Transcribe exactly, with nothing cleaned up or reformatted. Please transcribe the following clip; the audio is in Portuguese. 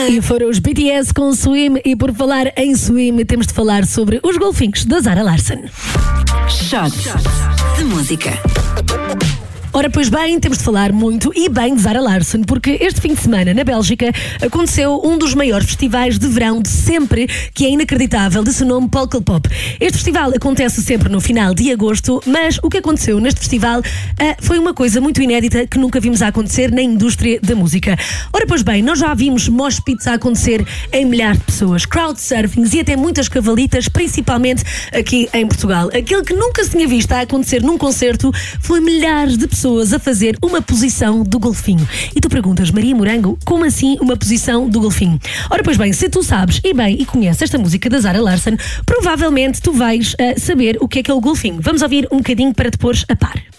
E foram os B T S com Swim. E por falar em Swim, temos de falar sobre os golfinhos da Zara Larsson. Shot de música. Ora, pois bem, temos de falar muito e bem de Zara Larsson, porque este fim de semana, na Bélgica, aconteceu um dos maiores festivais de verão de sempre, que é inacreditável, de seu nome Pukkelpop. Este festival acontece sempre no final de agosto, mas o que aconteceu neste festival uh, foi uma coisa muito inédita que nunca vimos a acontecer na indústria da música. Ora, pois bem, nós já vimos mosh pits a acontecer em milhares de pessoas, crowdsurfings e até muitas cavalitas, principalmente aqui em Portugal. Aquilo que nunca se tinha visto a acontecer num concerto foi milhares de pessoas a fazer uma posição do golfinho. E tu perguntas, Maria Morango, como assim uma posição do golfinho? Ora, pois bem, se tu sabes e bem e conheces esta música da Zara Larsson, provavelmente tu vais uh, saber o que é que é o golfinho. Vamos ouvir um bocadinho para te pôres a par.